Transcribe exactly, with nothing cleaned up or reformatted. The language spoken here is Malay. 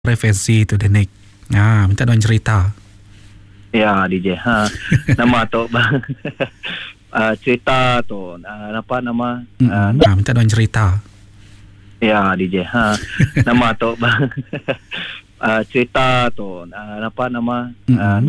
Referensi tu Denik. Ha, minta doang cerita. Ya, D J. Ha. Nama tu bang. uh, cerita tu uh, apa nama? Uh, Ha, minta doang cerita. Ya, D J. Ha. Nama tu bang. uh, cerita tu uh, apa nama? Uh,